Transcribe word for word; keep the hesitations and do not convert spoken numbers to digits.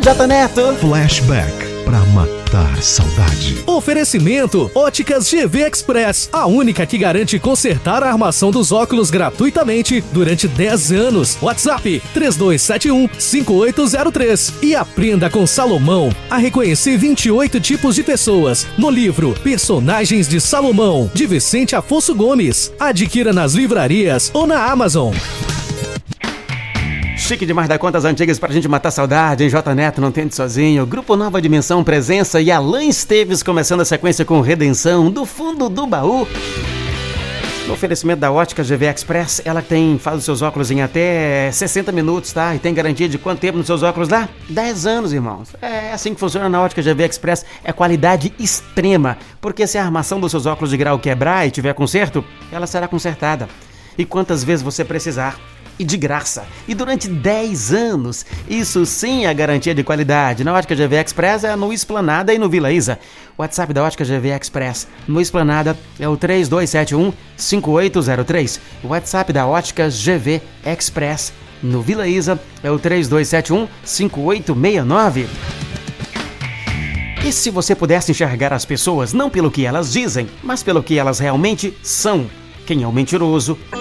J Neto. Flashback pra matar saudade. Oferecimento Óticas G V Express, a única que garante consertar a armação dos óculos gratuitamente durante dez anos. WhatsApp três dois sete um, cinco oito zero três. E aprenda com Salomão a reconhecer vinte e oito tipos de pessoas no livro Personagens de Salomão, de Vicente Afonso Gomes. Adquira nas livrarias ou na Amazon. Chique demais dar contas antigas pra gente matar saudade, hein? J Neto, não tente sozinho. Grupo Nova Dimensão, Presença e Alan Esteves começando a sequência com Redenção, do fundo do baú. No oferecimento da Ótica G V Express, ela tem, faz os seus óculos em até sessenta minutos, tá? E tem garantia de quanto tempo nos seus óculos lá? dez anos, irmãos. É assim que funciona na Ótica G V Express, é qualidade extrema. Porque se a armação dos seus óculos de grau quebrar e tiver conserto, ela será consertada. E quantas vezes você precisar. E de graça. E durante dez anos. Isso sim é garantia de qualidade. Na Ótica G V Express é no Esplanada e no Vila Isa. O WhatsApp da Ótica G V Express no Esplanada é o três dois sete um, cinco oito zero três. O WhatsApp da Ótica G V Express no Vila Isa é o três dois sete um, cinco oito seis nove. E se você pudesse enxergar as pessoas não pelo que elas dizem, mas pelo que elas realmente são? Quem é o mentiroso,